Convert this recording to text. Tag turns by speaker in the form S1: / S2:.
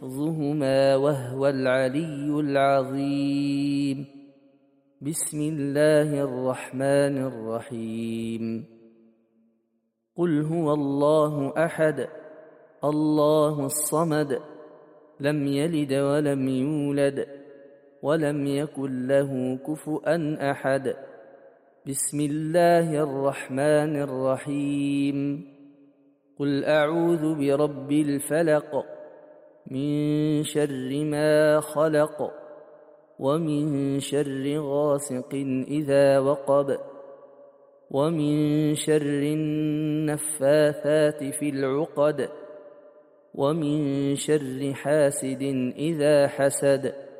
S1: حفظهما وهو العلي العظيم. بسم الله الرحمن الرحيم. قل هو الله أحد الله الصمد لم يلد ولم يولد ولم يكن له كفؤا أحد. بسم الله الرحمن الرحيم. قل أعوذ برب الفلق من شر ما خلق ومن شر غاسق إذا وقب ومن شر النفاثات في العقد ومن شر حاسد إذا حسد.